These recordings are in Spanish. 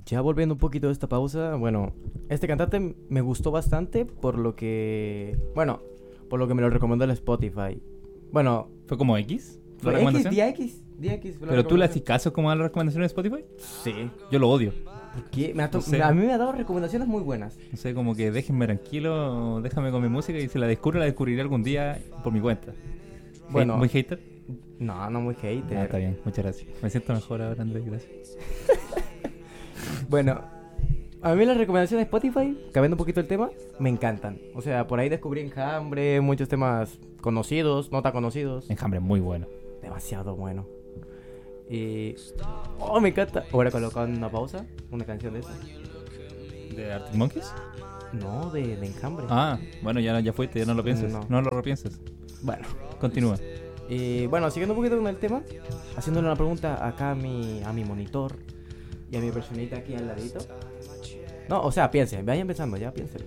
Ya volviendo un poquito de esta pausa, bueno, este cantante me gustó bastante por lo que... Bueno, por lo que me lo recomendó el Spotify. Bueno, ¿Fue como X? ¿La fue recomendación? Día X. fue la ¿Pero tú le recomendación. haces caso como a las recomendaciones de Spotify? Sí. Yo lo odio. ¿Por qué? No sé. A mí me ha dado recomendaciones muy buenas. No sé, como que déjenme tranquilo, déjame con mi música y si la descubro, la descubriré algún día por mi cuenta. Bueno. ¿Muy hater? No, no muy hater. Ah, está bien, muchas gracias. Me siento mejor ahora, Andrés, gracias. Bueno, a mí las recomendaciones de Spotify, cambiando un poquito el tema, me encantan. O sea, por ahí descubrí Enjambre, muchos temas conocidos, no tan conocidos. Enjambre es muy bueno. Demasiado bueno. Y... Oh, me encanta. Ahora colocando una pausa, una canción de esa. ¿De Arctic Monkeys? No, de Enjambre. Ah, bueno, ya fuiste, ya no lo pienses. No. No lo repienses. Bueno. Continúa. Y bueno, siguiendo un poquito con el tema, haciéndole una pregunta acá a mi monitor y a mi personita aquí al ladito. No, o sea, piensen, vayan pensando, ya piénsenlo.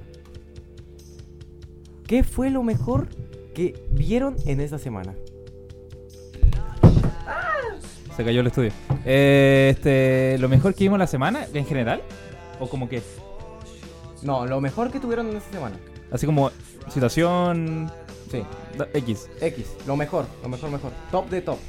¿Qué fue lo mejor que vieron en esta semana? Se cayó el estudio. Lo mejor que vimos la semana, en general, o como que, No, lo mejor que tuvieron en esta semana. así como situación Sí, X. X, lo mejor. Top de top.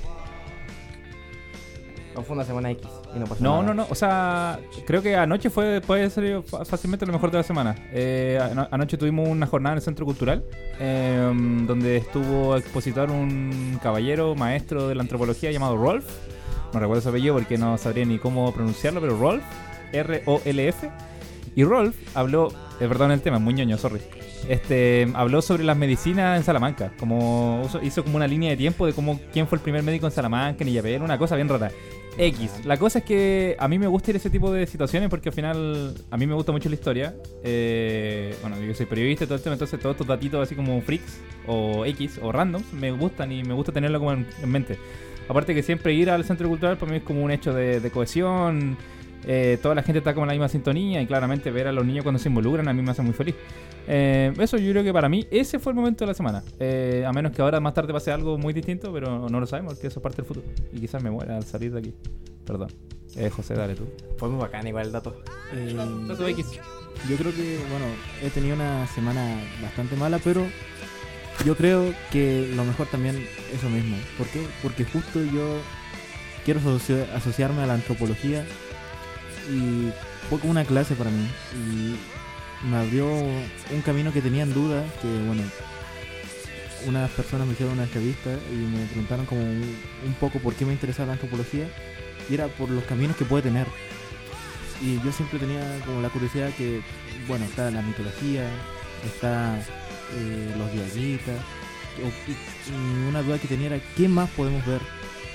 No fue una semana X y no pasó nada. No. O sea, creo que anoche puede ser fácilmente lo mejor de la semana. Anoche tuvimos una jornada en el Centro Cultural donde estuvo expositor un caballero maestro de la antropología llamado Rolf. No recuerdo su apellido porque no sabría ni cómo pronunciarlo, pero Rolf, R-O-L-F. Y Rolf habló, perdón el tema, muy ñoño, sorry. Habló sobre las medicinas en Salamanca. Hizo como una línea de tiempo de quién fue el primer médico en Salamanca, en Illapel, una cosa bien rara. X. La cosa es que a mí me gusta ir a ese tipo de situaciones porque al final a mí me gusta mucho la historia. Bueno, yo soy periodista y todo el tema, entonces todos estos datitos así como freaks o X o randoms me gustan y me gusta tenerlo como en mente. Aparte que siempre ir al centro cultural para mí es como un hecho de cohesión. Toda la gente está como en la misma sintonía y claramente ver a los niños cuando se involucran a mí me hace muy feliz. Eso yo creo que para mí ese fue el momento de la semana. A menos que ahora más tarde pase algo muy distinto, pero no lo sabemos porque eso es parte del futuro. Y quizás me muera al salir de aquí. Perdón. José, dale tú. Fue muy bacán igual el dato. Dato X. Yo creo que, bueno, he tenido una semana bastante mala, pero yo creo que lo mejor también es eso mismo. ¿Por qué? Porque justo yo quiero asociarme a la antropología y fue como una clase para mí y me abrió un camino que tenía en duda, que bueno, unas personas me hicieron una entrevista y me preguntaron como un poco por qué me interesaba la antropología y era por los caminos que puede tener. Y yo siempre tenía como la curiosidad que, bueno, está la mitología, está los diaguitas, y una duda que tenía era ¿qué más podemos ver?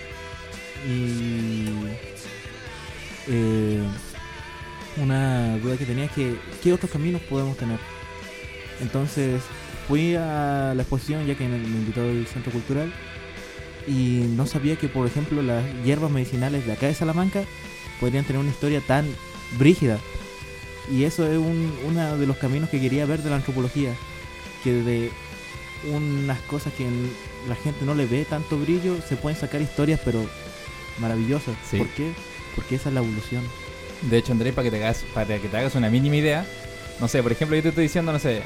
Y una duda que tenía es que ¿qué otros caminos podemos tener? Entonces fui a la exposición ya que me invitó el Centro Cultural y no sabía que, por ejemplo, las hierbas medicinales de acá de Salamanca podrían tener una historia tan brígida. Y eso es uno de los caminos que quería ver de la antropología, que de unas cosas que la gente no le ve tanto brillo se pueden sacar historias pero maravillosas. Sí. ¿Por qué? Porque esa es la evolución. De hecho, Andrés, para que te hagas una mínima idea, no sé, por ejemplo, yo te estoy diciendo, no sé,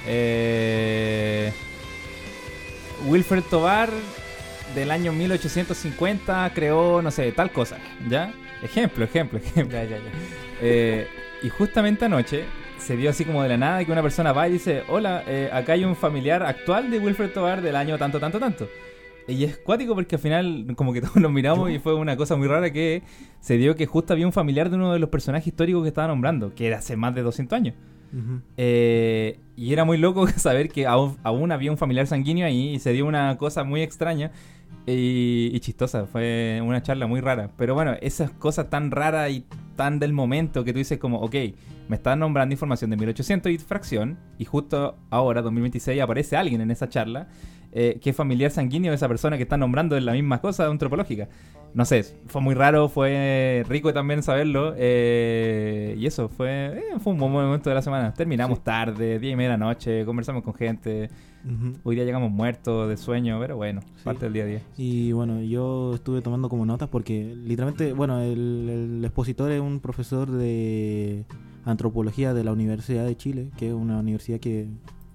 Wilfred Tovar del año 1850 creó, no sé, tal cosa, ¿ya? Ejemplo. Ya. Y justamente anoche se dio así como de la nada que una persona va y dice, hola, acá hay un familiar actual de Wilfred Tovar del año tanto. Y es cuático porque al final como que todos nos miramos y fue una cosa muy rara que se dio que justo había un familiar de uno de los personajes históricos que estaba nombrando, que era hace más de 200 años. Uh-huh. Y era muy loco saber que aún había un familiar sanguíneo ahí y se dio una cosa muy extraña y chistosa. Fue una charla muy rara. Pero bueno, esas cosas tan raras y tan del momento que tú dices como, ok, me están nombrando información de 1800 y fracción y justo ahora, 2026, aparece alguien en esa charla que es familiar sanguíneo de esa persona que está nombrando en la misma cosa antropológica. no sé, fue muy raro, fue rico también saberlo. Y eso, fue un buen momento de la semana. Terminamos tarde, 10:30 de la noche, conversamos con gente. Hoy día llegamos muertos de sueño, pero bueno, parte del día a día. Y bueno, yo estuve tomando como notas porque literalmente, bueno, el expositor es un profesor de antropología de la Universidad de Chile, que es una universidad que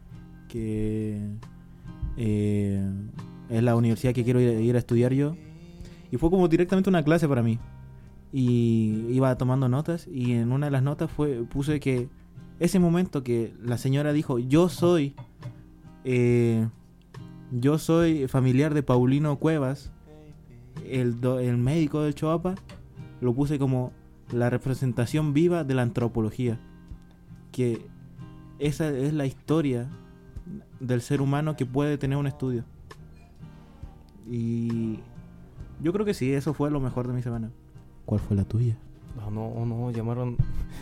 es la universidad que quiero ir a estudiar yo. Y fue como directamente una clase para mí. Y iba tomando notas y en una de las notas puse que ese momento que la señora dijo, yo soy familiar de Paulino Cuevas, el médico del Choapa, lo puse como la representación viva de la antropología. Que esa es la historia del ser humano que puede tener un estudio. Y yo creo que sí, eso fue lo mejor de mi semana. ¿Cuál fue la tuya? No, llamaron...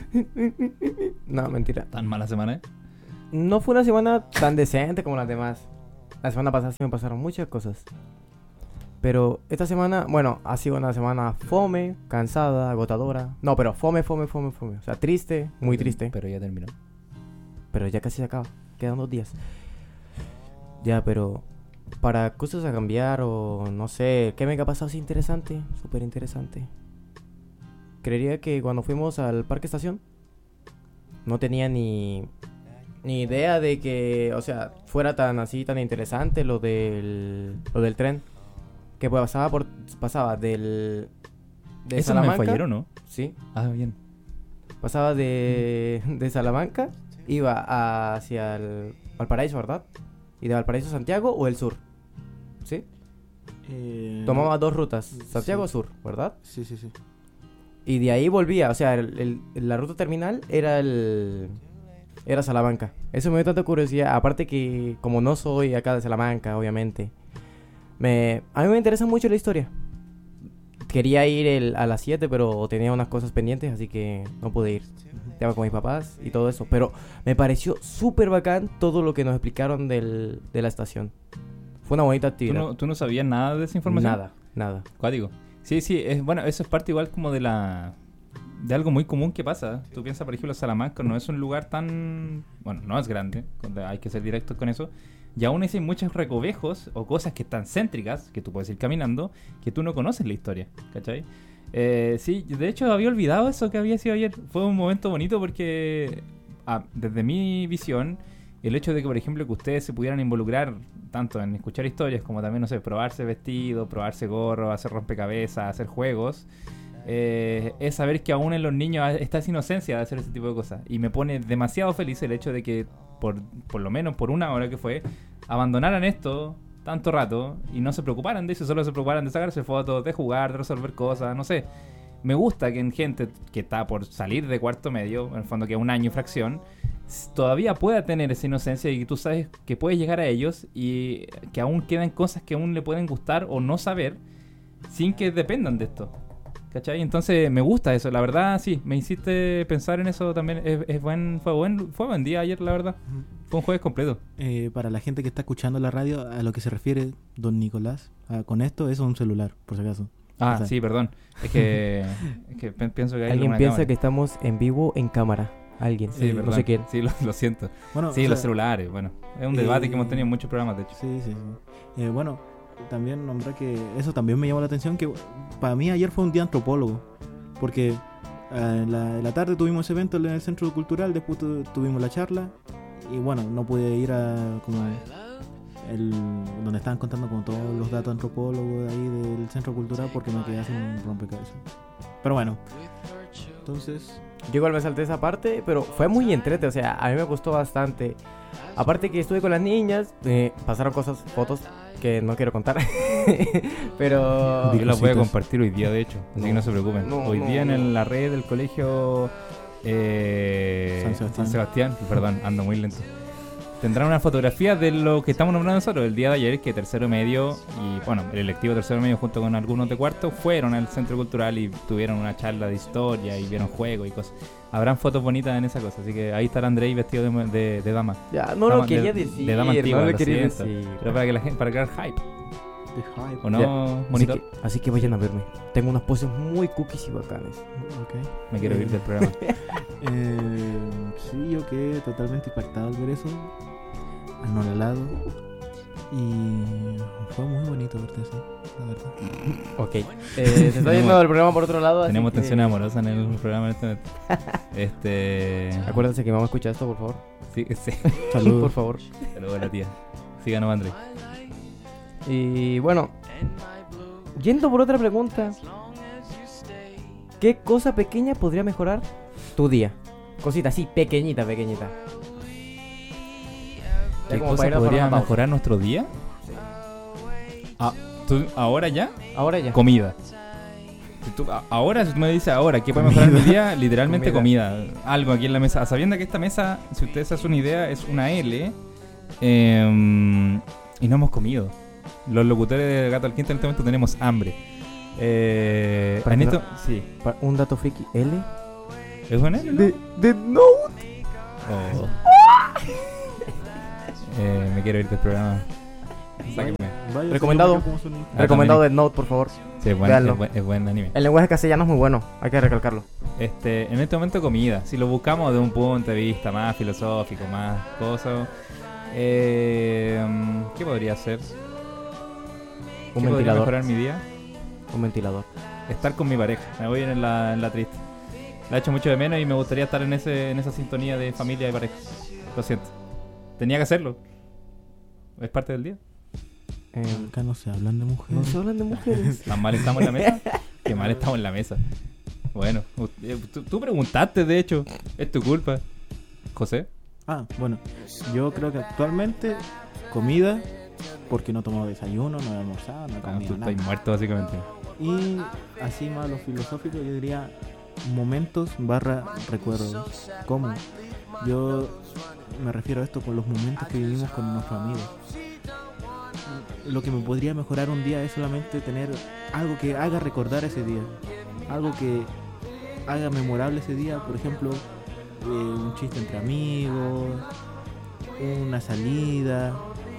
No, mentira. ¿Tan mala semana, No fue una semana tan decente como las demás. La semana pasada sí me pasaron muchas cosas. Pero esta semana, bueno, ha sido una semana fome, cansada, agotadora. No, pero fome. O sea, triste, muy triste. Pero ya terminó. Pero ya casi se acaba. Quedan 2 días. Ya, pero... para cosas a cambiar o no sé, ¿qué me ha pasado así interesante? Súper interesante. Creería que cuando fuimos al Parque Estación no tenía ni idea de que, o sea, fuera tan interesante lo del tren. Que pasaba de ¿Eso Salamanca. me fallaron, no? Sí. Ah, bien. Pasaba de Salamanca, iba hacia el Valparaíso, ¿verdad? ¿Y de Valparaíso a Santiago o el sur? ¿Sí? Tomaba 2 rutas, Santiago sí. Sur, ¿verdad? Sí. Y de ahí volvía, o sea, la ruta terminal era Salamanca. Eso me dio tanta curiosidad, aparte que como no soy acá de Salamanca, obviamente, a mí me interesa mucho la historia. Quería ir a las 7, pero tenía unas cosas pendientes, así que no pude ir. Estaba con mis papás y todo eso. Pero me pareció súper bacán todo lo que nos explicaron de la estación. Fue una bonita actividad. ¿Tú no sabías nada de esa información? Nada. Cuático. Sí, bueno, eso es parte igual como de algo muy común que pasa. Tú piensas, por ejemplo, Salamanca no es un lugar tan... Bueno, no es grande, hay que ser directos con eso. Y aún así hay muchos recovejos o cosas que están céntricas, que tú puedes ir caminando, que tú no conoces la historia, ¿cachai? Sí, de hecho había olvidado eso que había sido ayer. Fue un momento bonito porque desde mi visión, el hecho de que, por ejemplo, que ustedes se pudieran involucrar tanto en escuchar historias como también, no sé, probarse vestido, probarse gorro, hacer rompecabezas, hacer juegos, es saber que aún en los niños está esa inocencia de hacer ese tipo de cosas. Y me pone demasiado feliz el hecho de que por lo menos por una hora que fue, abandonaran esto tanto rato y no se preocuparan de eso, solo se preocuparan de sacarse fotos, de jugar, de resolver cosas, no sé. Me gusta que en gente que está por salir de cuarto medio, en el fondo que es un año y fracción, todavía pueda tener esa inocencia y que tú sabes que puedes llegar a ellos y que aún quedan cosas que aún le pueden gustar o no saber sin que dependan de esto, ¿cachai? Entonces me gusta eso, la verdad sí, me hiciste pensar en eso también. Fue buen día ayer, la verdad. Fue un jueves completo. Para la gente que está escuchando la radio, a lo que se refiere don Nicolás, con esto es un celular, por si acaso. Ah, o sea, sí, perdón. Es que pienso que hay Alguien una piensa cámara. que estamos en vivo en cámara. Alguien, Sí, no sé quién. Sí, lo siento. Bueno, Sí, o sea, los celulares, bueno. Es un debate que hemos tenido en muchos programas, de hecho. Sí. Bueno, también nombré que eso también me llamó la atención, que para mí ayer fue un día antropólogo, porque en la tarde tuvimos ese evento en el Centro Cultural, después tuvimos la charla, y bueno, no pude ir a como donde estaban contando como todos los datos antropólogos ahí del Centro Cultural, porque me quedé haciendo un rompecabezas. Pero bueno, entonces... Yo igual me salté esa parte, pero fue muy entrete, o sea, a mí me gustó bastante. Aparte que estuve con las niñas, pasaron fotos que no quiero contar. Pero... Yo las voy a compartir hoy día, de hecho, así que no se preocupen. No, hoy día en la red del colegio San Sebastián, perdón, ando muy lento. Tendrán una fotografía de lo que estamos nombrando nosotros el día de ayer, que tercero medio y bueno, el electivo tercero medio junto con algunos de cuarto fueron al centro cultural y tuvieron una charla de historia y vieron juegos y cosas. Habrán fotos bonitas en esa cosa, así que ahí estará Andrei vestido de dama. Ya, no lo quería decir, de dama antigua, no lo lo quería siento. decir. Pero para crear hype. The hype. ¿O no, monitor? Así que vayan a verme. Tengo unas poses muy cookies y bacanes. Ok. Me quiero ir del programa. Sí, yo quedé totalmente impactado al ver eso, anonadado, y fue muy bonito verte así, la verdad. Ok. Se está yendo el programa por otro lado. Tenemos así que tensión amorosa en el programa. Acuérdense que mi mamá escucha esto, por favor. Sí, sí. Saludos. Por favor. Saludos a la tía. Síganos, André. Y bueno, yendo por otra pregunta. ¿Qué cosa pequeña podría mejorar tu día? Cosita así, pequeñita. Ya ¿Qué como cosa para ir a podría una pausa. mejorar nuestro día? ¿Ahora ya? Ahora ya. Comida. Si tú me dices ahora, ¿qué puede mejorar mi día? Literalmente comida. Algo aquí en la mesa. Sabiendo que esta mesa, si ustedes hacen una idea, es una L. Y no hemos comido. Los locutores de Gato al Quinto en este momento tenemos hambre. Para Anito, sí. Un dato friki. L. ¿Es una L? ¿No? De Note. Oh. Me quiero ir del programa. Sáquenme. Vaya, Recomendado. señor, ¿cómo son? Recomendado de Note, por favor. Sí, es Véanlo. buen anime. El lenguaje castellano es muy bueno. Hay que recalcarlo. En este momento comida. Si lo buscamos de un punto de vista más filosófico, más cosas. ¿Qué podría hacer? Un ¿Qué podría ventilador. mejorar mi día? Un ventilador. Estar con mi pareja. Me voy en la triste. La echo mucho de menos y me gustaría estar en esa sintonía de familia y pareja. Lo siento. Tenía que hacerlo. Es parte del día. Acá no se hablan de mujeres. No se hablan de mujeres. ¿Tan mal estamos en la mesa? Qué mal estamos en la mesa. Bueno, tú preguntaste, de hecho. Es tu culpa. José. Bueno, yo creo que actualmente comida, porque no he tomado desayuno, no he almorzado, no he comido Tú nada. estás muerto, básicamente. Y así más lo filosófico, yo diría momentos / recuerdos. ¿Cómo? Yo me refiero a esto con los momentos que vivimos con nuestros amigos. Lo que me podría mejorar un día es solamente tener algo que haga recordar ese día, algo que haga memorable ese día, por ejemplo, un chiste entre amigos, una salida,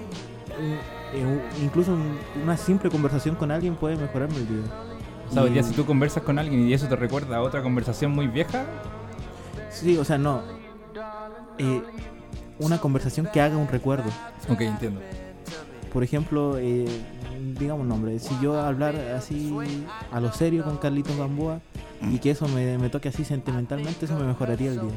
incluso una simple conversación con alguien puede mejorarme el día. O sea, hoy Y- día si tú conversas con alguien y eso te recuerda a otra conversación muy vieja, Sí, o sea, no. Una conversación que haga un recuerdo. ok, entiendo. Por ejemplo, digamos un nombre. Si yo hablar así a lo serio con Carlitos Gamboa y que eso me toque así sentimentalmente, eso me mejoraría el día.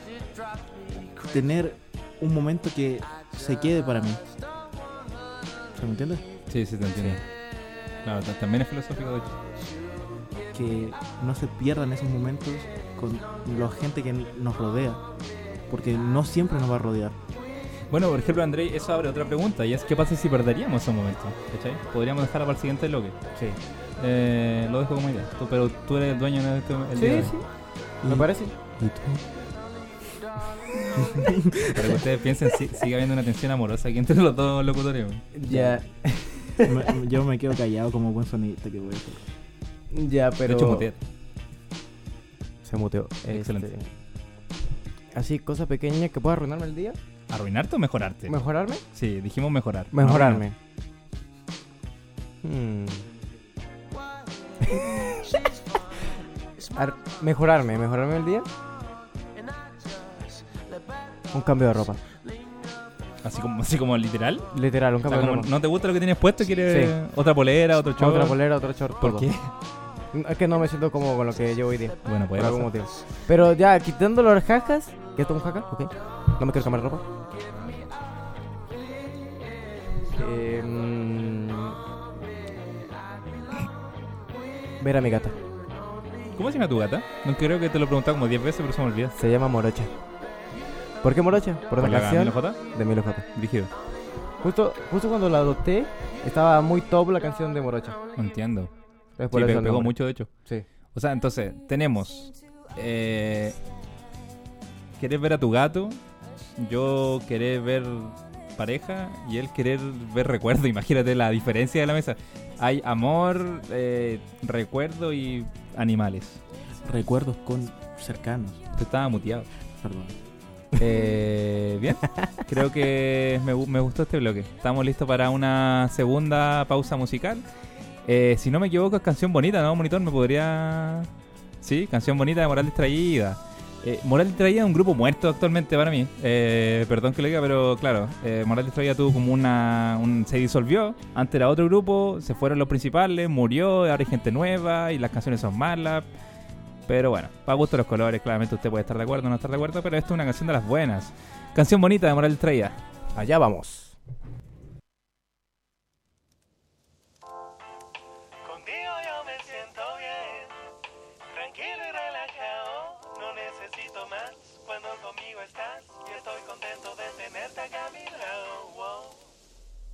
Tener un momento que se quede para mí. ¿Se me entiende? Sí, te entiendo. Claro, también es filosófico, de hecho. Que no se pierdan esos momentos con la gente que nos rodea. Porque no siempre nos va a rodear. Bueno, por ejemplo, Andrei, eso abre otra pregunta, y es ¿qué pasa si perderíamos esos momentos? ¿Cachai? Podríamos dejarla para el siguiente bloque. Sí. Lo dejo como idea. Pero tú eres el dueño de este el día de hoy. Me parece. ¿Y tú? Para que ustedes piensen, sigue habiendo una tensión amorosa aquí entre los dos locutores. Ya. Yo me quedo callado como buen sonidista que voy a ser. Ya, De pero. hecho, mutear. Se muteó. Excelente. Así, cosa pequeña que pueda arruinarme el día. ¿Arruinarte o mejorarte? ¿Mejorarme? Sí, dijimos mejorar. Mejorarme. Mejorarme el día. Un cambio de ropa. Así como literal. Literal, un O sea, cambio de como ropa. no te gusta lo que tienes puesto, quieres Sí. otra polera, otro short. Otra polera, otro short. ¿Por todo. qué? Es que no me siento cómodo con lo que llevo hoy día. Bueno, puede Por algún pasar. motivo. Pero ya, quitando los jajas. ¿Qué esto es un jaja? Ok. No me quiero cambiar de ropa. Ver a mi gata. ¿Cómo se llama tu gata? No creo que te lo he preguntado como 10 veces, pero se me olvida. Se llama Morocha. ¿Por qué Morocha? Por una ¿Por la canción Camilo J? de Milo J. Dirigido. Justo cuando la adopté, estaba muy top la canción de Morocha. No entiendo. Es Sí, por eso el pegó nombre. mucho, de hecho. Sí. O sea, entonces, tenemos... querer ver a tu gato, yo querer ver pareja y él querer ver recuerdo. Imagínate la diferencia de la mesa. Hay amor, recuerdo y animales. Recuerdos con cercanos. Usted estaba muteado. Perdón. Bien, creo que me gustó este bloque. Estamos listos para una segunda pausa musical. Si no me equivoco es Canción Bonita, ¿no, Monitor? ¿Me podría...? Sí, Canción Bonita de Moral Distraída. Moral Distraída es un grupo muerto actualmente para mí. Perdón que lo diga, pero claro, Moral Distraída tuvo como se disolvió. Antes era otro grupo, se fueron los principales, murió, ahora hay gente nueva y las canciones son malas. Pero bueno, para gusto los colores, claramente usted puede estar de acuerdo o no estar de acuerdo, pero esto es una canción de las buenas. Canción Bonita de Moral Distraída. Allá vamos. Contigo yo me siento bien, tranquilo y relajado, no necesito más cuando conmigo estás y estoy contento